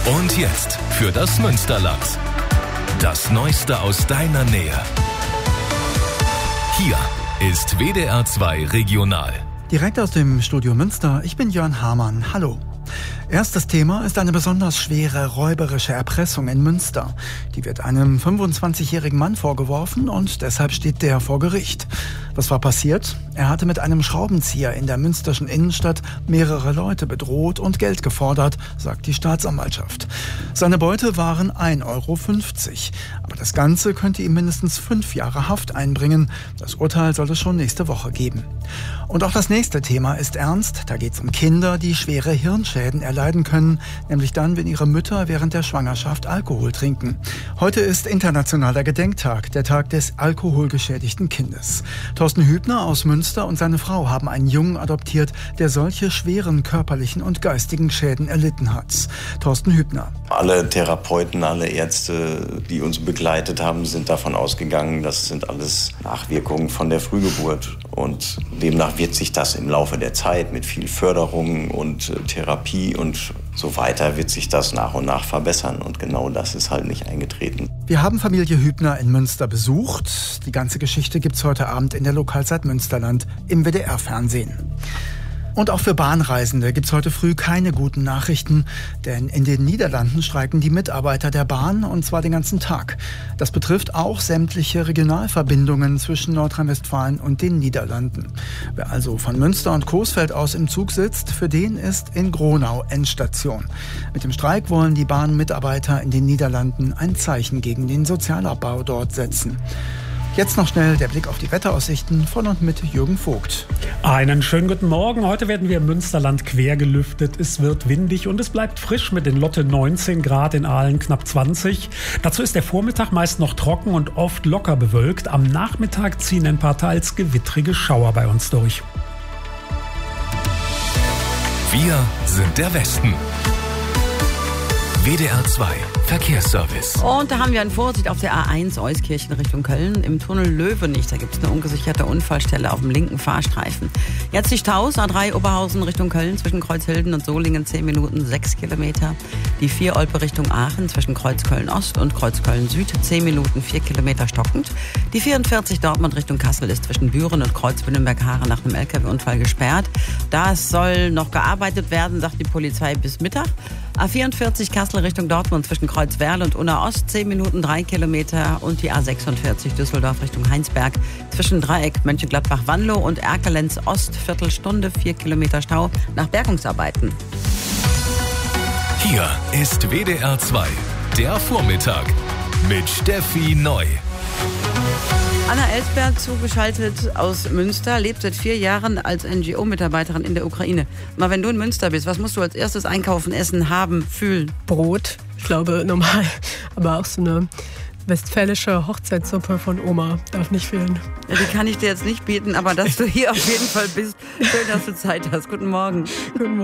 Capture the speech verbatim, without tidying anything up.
Und jetzt für das Münsterland. Das Neueste aus deiner Nähe. Hier ist W D R zwei Regional. Direkt aus dem Studio Münster, ich bin Jörn Hamann. Hallo. Erstes Thema ist eine besonders schwere räuberische Erpressung in Münster. Die wird einem fünfundzwanzigjährigen Mann vorgeworfen und deshalb steht der vor Gericht. Was war passiert? Er hatte mit einem Schraubenzieher in der münsterschen Innenstadt mehrere Leute bedroht und Geld gefordert, sagt die Staatsanwaltschaft. Seine Beute waren ein Euro fünfzig. Aber das Ganze könnte ihm mindestens fünf Jahre Haft einbringen. Das Urteil soll es schon nächste Woche geben. Und auch das nächste Thema ist ernst. Da geht es um Kinder, die schwere Hirnschäden erleiden können, nämlich dann, wenn ihre Mütter während der Schwangerschaft Alkohol trinken. Heute ist internationaler Gedenktag, der Tag des alkoholgeschädigten Kindes. Thorsten Hübner aus Münster und seine Frau haben einen Jungen adoptiert, der solche schweren körperlichen und geistigen Schäden erlitten hat. Thorsten Hübner. Alle Therapeuten, alle Ärzte, die uns begleitet haben, sind davon ausgegangen, das sind alles Nachwirkungen von der Frühgeburt. Und demnach wird sich das im Laufe der Zeit mit viel Förderung und Therapie und so weiter wird sich das nach und nach verbessern. Und genau das ist halt nicht eingetreten. Wir haben Familie Hübner in Münster besucht. Die ganze Geschichte gibt's heute Abend in der Lokalzeit Münsterland im W D R-Fernsehen. Und auch für Bahnreisende gibt's heute früh keine guten Nachrichten, denn in den Niederlanden streiken die Mitarbeiter der Bahn, und zwar den ganzen Tag. Das betrifft auch sämtliche Regionalverbindungen zwischen Nordrhein-Westfalen und den Niederlanden. Wer also von Münster und Coesfeld aus im Zug sitzt, für den ist in Gronau Endstation. Mit dem Streik wollen die Bahnmitarbeiter in den Niederlanden ein Zeichen gegen den Sozialabbau dort setzen. Jetzt noch schnell der Blick auf die Wetteraussichten von und mit Jürgen Vogt. Einen schönen guten Morgen. Heute werden wir im Münsterland quer gelüftet. Es wird windig und es bleibt frisch mit in Lotte neunzehn Grad, in Aalen knapp zwanzig. Dazu ist der Vormittag meist noch trocken und oft locker bewölkt. Am Nachmittag ziehen ein paar teils gewittrige Schauer bei uns durch. Wir sind der Westen. W D R zwei Verkehrsservice. Und da haben wir eine Vorsicht auf der A eins Euskirchen Richtung Köln. Im Tunnel Löwenich, da gibt es eine ungesicherte Unfallstelle auf dem linken Fahrstreifen. Jetzt die Staus, A drei Oberhausen Richtung Köln zwischen Kreuzhilden und Solingen zehn Minuten, sechs Kilometer. Die vier Olpe Richtung Aachen zwischen Kreuz Köln-Ost und Kreuz Köln-Süd, zehn Minuten, vier Kilometer stockend. Die vierundvierzig Dortmund Richtung Kassel ist zwischen Büren und Kreuz Wünnenberg-Haare nach einem L K W-Unfall gesperrt. Das soll noch gearbeitet werden, sagt die Polizei, bis Mittag. A vierundvierzig Kassel Richtung Dortmund zwischen Kreuzwerl und Unna-Ost, zehn Minuten, drei Kilometer. Und die A sechsundvierzig Düsseldorf Richtung Heinsberg zwischen Dreieck Mönchengladbach-Wanlo und Erkelenz-Ost, Viertelstunde, vier Kilometer Stau nach Bergungsarbeiten. Hier ist W D R zwei, der Vormittag mit Steffi Neu. Anna Elsberg, zugeschaltet aus Münster, lebt seit vier Jahren als N G O-Mitarbeiterin in der Ukraine. Mal, wenn du in Münster bist, was musst du als erstes einkaufen, essen, haben, fühlen? Brot, ich glaube normal, aber auch so eine westfälische Hochzeitssuppe von Oma darf nicht fehlen. Ja, die kann ich dir jetzt nicht bieten, aber dass du hier auf jeden Fall bist. Schön, dass du Zeit hast. Guten Morgen. Guten Morgen.